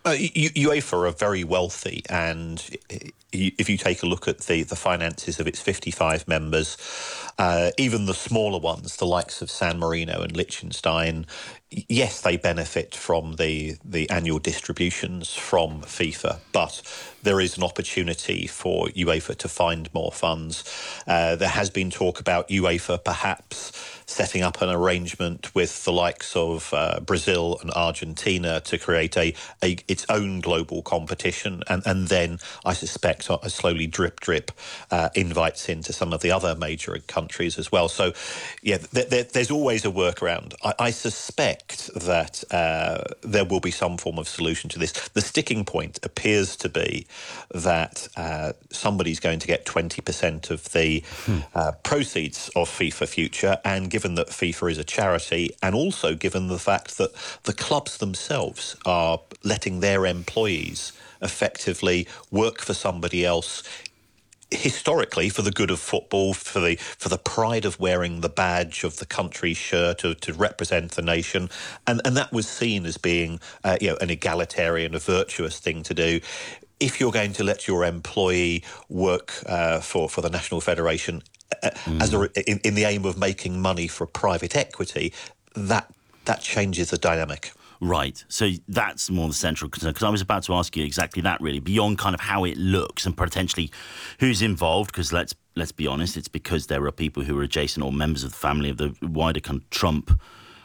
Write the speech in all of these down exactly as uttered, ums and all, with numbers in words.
Uh, U- UEFA are very wealthy, and if you take a look at the, the finances of its fifty-five members, uh, even the smaller ones, the likes of San Marino and Liechtenstein, yes, they benefit from the, the annual distributions from FIFA, but there is an opportunity for UEFA to find more funds. Uh, there has been talk about UEFA perhaps setting up an arrangement with the likes of uh, Brazil and Argentina to create a, a its own global competition, and, and then I suspect a slowly drip drip uh, invites into some of the other major countries as well. So, yeah, th- th- there's always a workaround. I, I suspect that uh, there will be some form of solution to this. The sticking point appears to be that uh, somebody's going to get twenty percent of the hmm. uh, proceeds of FIFA Future, and given that FIFA is a charity, and also given the fact that the clubs themselves are letting their employees effectively work for somebody else, historically for the good of football, for the for the pride of wearing the badge of the country's shirt to, to represent the nation, and and that was seen as being uh, you know, an egalitarian, a virtuous thing to do. If you're going to let your employee work uh, for for the National Federation uh, mm. as a, in, in the aim of making money for private equity, that that changes the dynamic. Right, so that's more the central concern, because I was about to ask you exactly that, really, beyond kind of how it looks and potentially who's involved, because let's let's be honest, it's because there are people who are adjacent or members of the family of the wider kind of Trump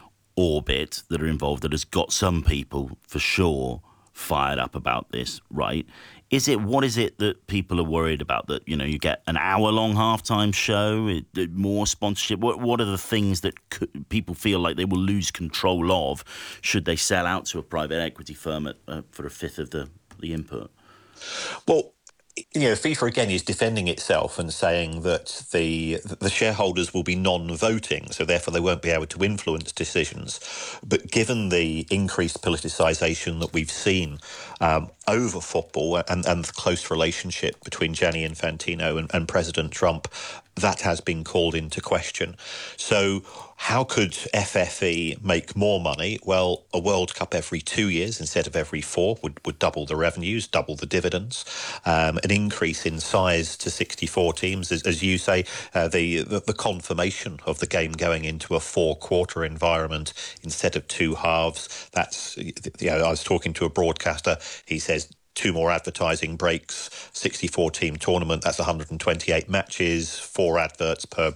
orbit that are involved that has got some people, for sure, fired up about this, right? Is it, what is it that people are worried about? That, you know, you get an hour-long halftime show, it, more sponsorship? What what are the things that could, people feel like they will lose control of should they sell out to a private equity firm at, uh, for a fifth of the, the input? Well, you know, FIFA again is defending itself and saying that the the shareholders will be non-voting, so therefore they won't be able to influence decisions. But given the increased politicisation that we've seen um, over football and, and the close relationship between Gianni Infantino and, and President Trump, that has been called into question. So how could F F E make more money? Well, a World Cup every two years instead of every four would, would double the revenues, double the dividends. Um, an increase in size to sixty-four teams, as, as you say, uh, the, the the confirmation of the game going into a four-quarter environment instead of two halves. That's, you know, I was talking to a broadcaster. He says two more advertising breaks, sixty-four team tournament, that's one hundred twenty-eight matches, four adverts per